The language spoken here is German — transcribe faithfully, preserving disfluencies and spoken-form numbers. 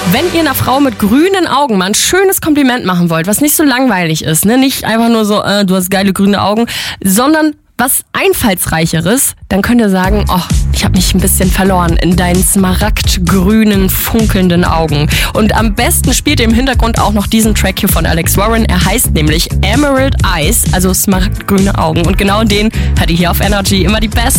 Wenn ihr einer Frau mit grünen Augen mal ein schönes Kompliment machen wollt, was nicht so langweilig ist, ne, nicht einfach nur so, äh, du hast geile grüne Augen, sondern was Einfallsreicheres, dann könnt ihr sagen, oh, ich habe mich ein bisschen verloren in deinen smaragdgrünen, funkelnden Augen. Und am besten spielt ihr im Hintergrund auch noch diesen Track hier von Alex Warren. Er heißt nämlich Emerald Eyes, also smaragdgrüne Augen. Und genau den hat ihr hier auf Energy. Immer die Best.